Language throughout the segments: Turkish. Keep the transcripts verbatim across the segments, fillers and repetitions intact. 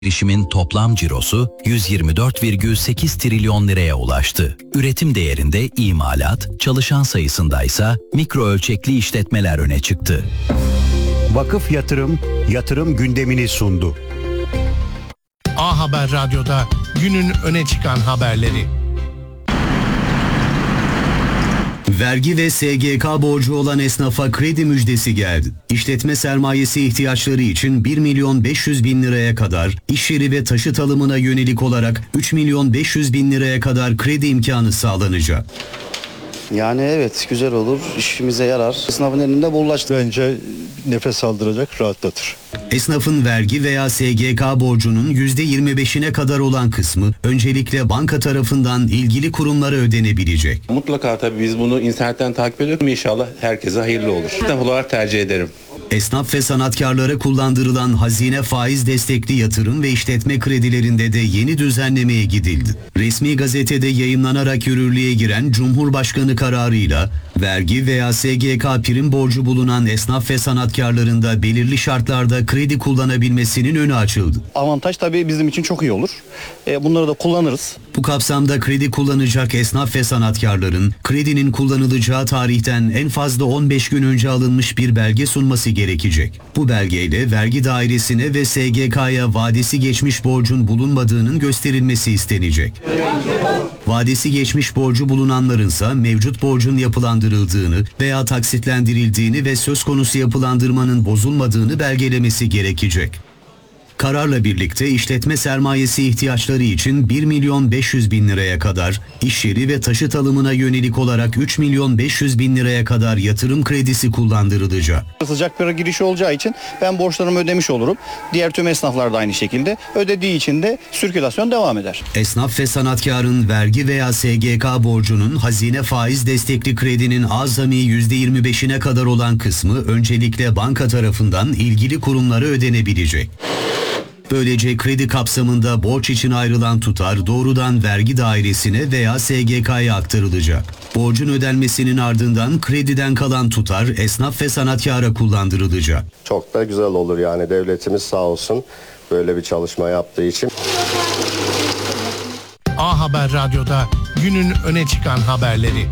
girişimin toplam cirosu yüz yirmi dört virgül sekiz trilyon liraya ulaştı. Üretim değerinde imalat, çalışan sayısındaysa mikro ölçekli işletmeler öne çıktı. Vakıf Yatırım, yatırım gündemini sundu. A Haber Radyo'da günün öne çıkan haberleri. Vergi ve S G K borcu olan esnafa kredi müjdesi geldi. İşletme sermayesi ihtiyaçları için bir milyon beş yüz bin liraya kadar, iş yeri ve taşıt alımına yönelik olarak üç milyon beş yüz bin liraya kadar kredi imkanı sağlanacak. Yani evet, güzel olur, işimize yarar. Esnafın elinde bollaştı. Bence nefes aldıracak, rahatlatır. Esnafın vergi veya S G K borcunun yüzde yirmi beşine kadar olan kısmı öncelikle banka tarafından ilgili kurumlara ödenebilecek. Mutlaka tabii biz bunu internetten takip ediyoruz. İnşallah herkese hayırlı olur. Esnaf olarak tercih ederim. Esnaf ve sanatkarlara kullandırılan hazine faiz destekli yatırım ve işletme kredilerinde de yeni düzenlemeye gidildi. Resmi gazetede yayımlanarak yürürlüğe giren Cumhurbaşkanı kararıyla vergi veya S G K prim borcu bulunan esnaf ve sanatkarların da belirli şartlarda kredi kullanabilmesinin önü açıldı. Avantaj tabii bizim için çok iyi olur. E, bunları da kullanırız. Bu kapsamda kredi kullanacak esnaf ve sanatkarların kredinin kullanılacağı tarihten en fazla on beş gün önce alınmış bir belge sunması gerekecek. Bu belgeyle vergi dairesine ve S G K'ya vadesi geçmiş borcun bulunmadığının gösterilmesi istenecek. Vadesi geçmiş borcu bulunanlarınsa mevcut borcun yapılandırıldığını veya taksitlendirildiğini ve söz konusu yapılandırmanın bozulmadığını belgelemesi gerekecek. Kararla birlikte işletme sermayesi ihtiyaçları için bir milyon beş yüz bin liraya kadar, iş yeri ve taşıt alımına yönelik olarak üç milyon beş yüz bin liraya kadar yatırım kredisi kullandırılacak. Sıcak para girişi olacağı için ben borçlarımı ödemiş olurum. Diğer tüm esnaflar da aynı şekilde. Ödediği için de sirkülasyon devam eder. Esnaf ve sanatkarın vergi veya S G K borcunun hazine faiz destekli kredinin azami yüzde yirmi beşine kadar olan kısmı öncelikle banka tarafından ilgili kurumlara ödenebilecek. Böylece kredi kapsamında borç için ayrılan tutar doğrudan vergi dairesine veya S G K'ya aktarılacak. Borcun ödenmesinin ardından krediden kalan tutar esnaf ve sanatkara kullandırılacak. Çok da güzel olur yani, devletimiz sağ olsun böyle bir çalışma yaptığı için. A Haber Radyo'da günün öne çıkan haberleri.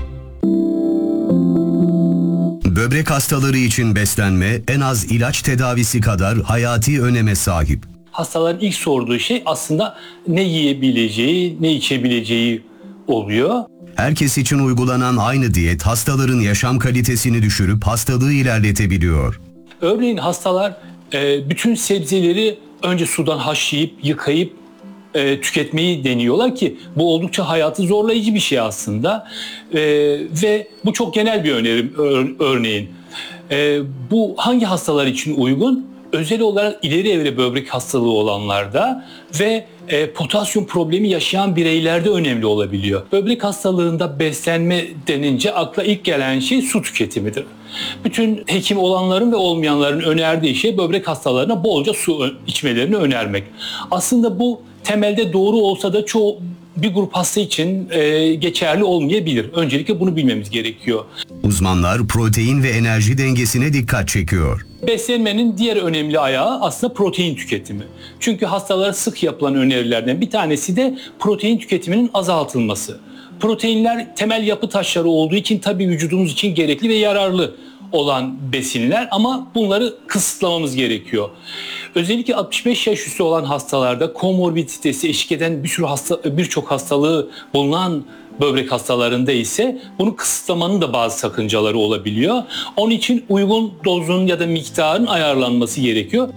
Böbrek hastaları için beslenme en az ilaç tedavisi kadar hayati öneme sahip. Hastaların ilk sorduğu şey aslında ne yiyebileceği, ne içebileceği oluyor. Herkes için uygulanan aynı diyet hastaların yaşam kalitesini düşürüp hastalığı ilerletebiliyor. Örneğin hastalar bütün sebzeleri önce sudan haşlayıp, yıkayıp e, tüketmeyi deniyorlar ki bu oldukça hayatı zorlayıcı bir şey aslında. E, ve bu çok genel bir önerim örneğin. E, bu hangi hastalar için uygun? Özel olarak ileri evre böbrek hastalığı olanlarda ve e, potasyum problemi yaşayan bireylerde önemli olabiliyor. Böbrek hastalığında beslenme denince akla ilk gelen şey su tüketimidir. Bütün hekim olanların ve olmayanların önerdiği şey böbrek hastalarına bolca su içmelerini önermek. Aslında bu temelde doğru olsa da çoğu bir grup hasta için e, geçerli olmayabilir. Öncelikle bunu bilmemiz gerekiyor. Uzmanlar protein ve enerji dengesine dikkat çekiyor. Beslenmenin diğer önemli ayağı aslında protein tüketimi. Çünkü hastalara sık yapılan önerilerden bir tanesi de protein tüketiminin azaltılması. Proteinler temel yapı taşları olduğu için tabii vücudumuz için gerekli ve yararlı olan besinler ama bunları kısıtlamamız gerekiyor. Özellikle altmış beş yaş üstü olan hastalarda komorbiditesi eşlik eden bir sürü hasta, birçok hastalığı bulunan böbrek hastalarında ise bunu kısıtlamanın da bazı sakıncaları olabiliyor. Onun için uygun dozun ya da miktarın ayarlanması gerekiyor.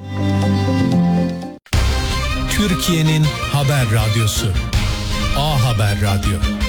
Türkiye'nin haber radyosu A Haber Radyo.